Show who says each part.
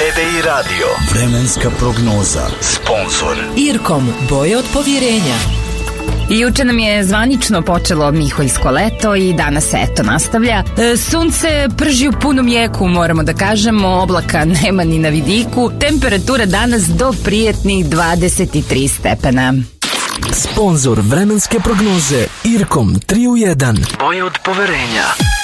Speaker 1: TV i radio. Vremenska prognoza. Sponzor
Speaker 2: Irkom, boje od povjerenja.
Speaker 3: Juče nam je zvanično počelo miholjsko leto i danas se eto nastavlja. Sunce prži u punom jeku, moramo da kažemo, oblaka nema ni na vidiku. Temperatura danas do prijetnih 23 stepena.
Speaker 1: Sponzor vremenske prognoze Irkom 3 u 1. Boje od poverenja.